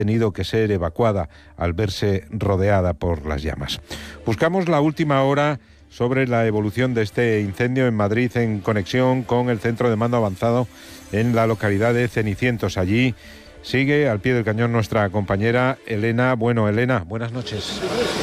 tenido que ser evacuada al verse rodeada por las llamas. Buscamos la última hora sobre la evolución de este incendio en Madrid en conexión con el centro de mando avanzado en la localidad de Cenicientos. Allí sigue al pie del cañón nuestra compañera Elena. Bueno, Elena, buenas noches.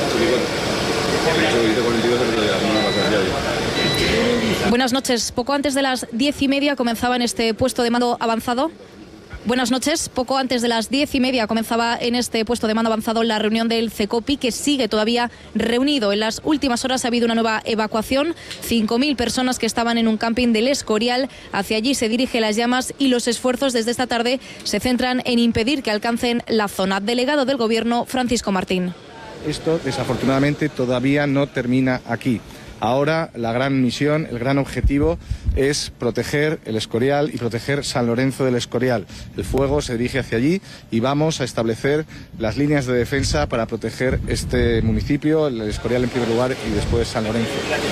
Buenas noches. Poco antes de las 10:30 comenzaba en este puesto de mando avanzado. Buenas noches. Poco antes de las 10:30 comenzaba en este puesto de mando avanzado la reunión del CECOPI, que sigue todavía reunido. En las últimas horas ha habido una nueva evacuación. 5.000 personas que estaban en un camping del Escorial. Hacia allí se dirigen las llamas y los esfuerzos desde esta tarde se centran en impedir que alcancen la zona. Delegado del Gobierno, Francisco Martín. Esto, desafortunadamente, todavía no termina aquí. Ahora la gran misión, el gran objetivo es proteger el Escorial y proteger San Lorenzo del Escorial. El fuego se dirige hacia allí y vamos a establecer las líneas de defensa para proteger este municipio, el Escorial en primer lugar y después San Lorenzo.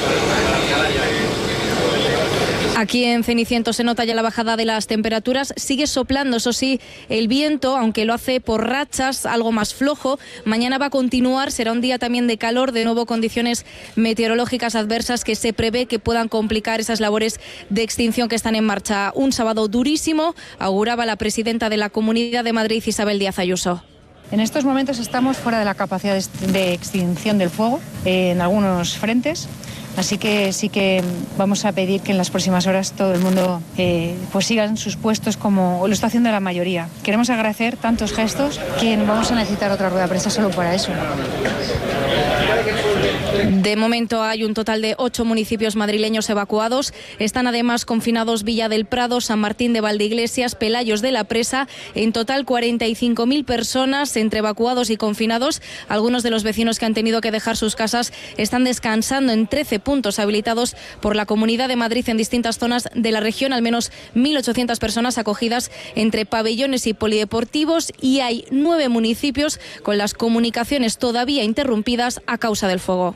Aquí en Cenicientos se nota ya la bajada de las temperaturas. Sigue soplando, eso sí, el viento, aunque lo hace por rachas, algo más flojo. Mañana va a continuar, será un día también de calor, de nuevo condiciones meteorológicas adversas que se prevé que puedan complicar esas labores de extinción que están en marcha. Un sábado durísimo, auguraba la presidenta de la Comunidad de Madrid, Isabel Díaz Ayuso. En estos momentos estamos fuera de la capacidad de extinción del fuego en algunos frentes. Así que sí que vamos a pedir que en las próximas horas todo el mundo pues sigan sus puestos como lo está haciendo la mayoría. Queremos agradecer tantos gestos que vamos a necesitar otra rueda de prensa solo para eso. De momento hay un total de 8 municipios madrileños evacuados. Están además confinados Villa del Prado, San Martín de Valdeiglesias, Pelayos de la Presa. En total 45.000 personas entre evacuados y confinados. Algunos de los vecinos que han tenido que dejar sus casas están descansando en 13 puntos habilitados por la Comunidad de Madrid en distintas zonas de la región. Al menos 1.800 personas acogidas entre pabellones y polideportivos, y hay 9 municipios con las comunicaciones todavía interrumpidas a causa del fuego.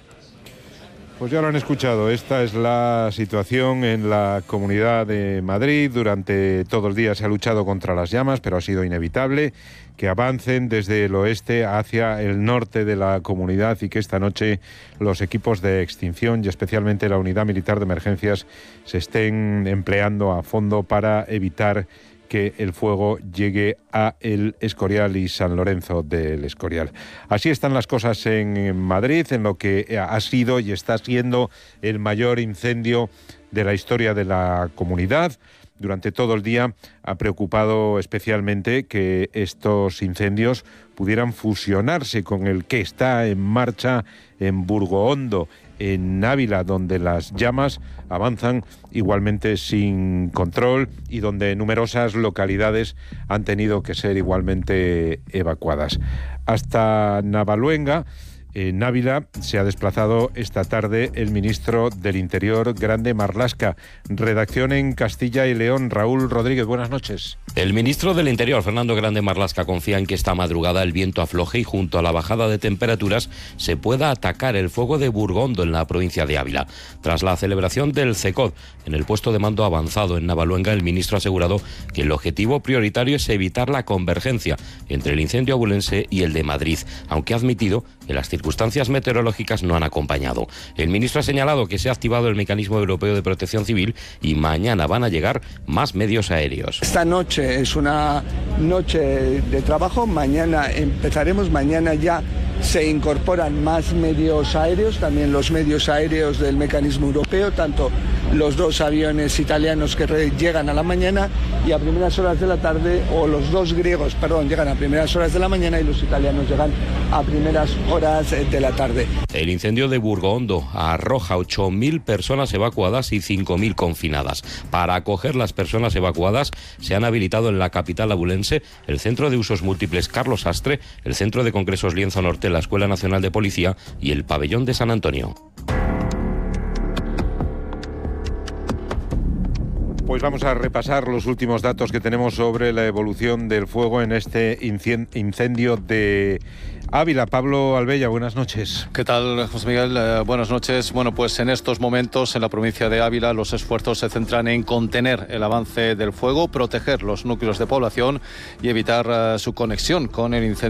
Pues ya lo han escuchado, esta es la situación en la Comunidad de Madrid. Durante todo el día se ha luchado contra las llamas, pero ha sido inevitable que avancen desde el oeste hacia el norte de la comunidad y que esta noche los equipos de extinción y especialmente la Unidad Militar de Emergencias se estén empleando a fondo para evitar que el fuego llegue a el Escorial y San Lorenzo del Escorial. Así están las cosas en Madrid, en lo que ha sido y está siendo el mayor incendio de la historia de la comunidad. Durante todo el día ha preocupado especialmente que estos incendios pudieran fusionarse con el que está en marcha en Burgoondo, en Ávila, donde las llamas avanzan igualmente sin control y donde numerosas localidades han tenido que ser igualmente evacuadas. Hasta Navaluenga, en Ávila, se ha desplazado esta tarde el ministro del Interior, Grande Marlaska. Redacción en Castilla y León, Raúl Rodríguez, buenas noches. El ministro del Interior, Fernando Grande Marlaska, confía en que esta madrugada el viento afloje y junto a la bajada de temperaturas se pueda atacar el fuego de Burgondo en la provincia de Ávila. Tras la celebración del CECOD en el puesto de mando avanzado en Navaluenga, el ministro ha asegurado que el objetivo prioritario es evitar la convergencia entre el incendio abulense y el de Madrid, aunque ha admitido que las circunstancias meteorológicas no han acompañado. El ministro ha señalado que se ha activado el Mecanismo Europeo de Protección Civil y mañana van a llegar más medios aéreos. Esta noche es una noche de trabajo, mañana ya se incorporan más medios aéreos, también los medios aéreos del Mecanismo Europeo, tanto los 2 aviones italianos que llegan a la mañana y a primeras horas de la tarde, o los 2 griegos, llegan a primeras horas de la mañana y los italianos llegan a primeras horas de la tarde. El incendio de Burgondo arroja 8.000 personas evacuadas y 5.000 confinadas. Para acoger las personas evacuadas se han habilitado en la capital abulense el Centro de Usos Múltiples Carlos Sastre, el Centro de Congresos Lienzo Norte, la Escuela Nacional de Policía y el Pabellón de San Antonio. Pues vamos a repasar los últimos datos que tenemos sobre la evolución del fuego en este incendio de Ávila. Pablo Albella, buenas noches. ¿Qué tal, José Miguel? Buenas noches. Bueno, pues en estos momentos en la provincia de Ávila los esfuerzos se centran en contener el avance del fuego, proteger los núcleos de población y evitar su conexión con el incendio